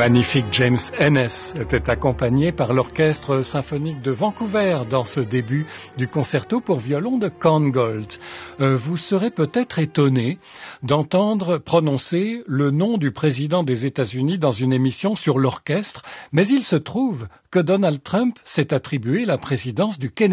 magnifique James Ennis était accompagné par l'Orchestre symphonique de Vancouver dans ce début du concerto pour violon de Korngold. Vous serez peut-être étonné d'entendre prononcer le nom du président des États-Unis dans une émission sur l'orchestre, mais il se trouve que Donald Trump s'est attribué la présidence du Kennedy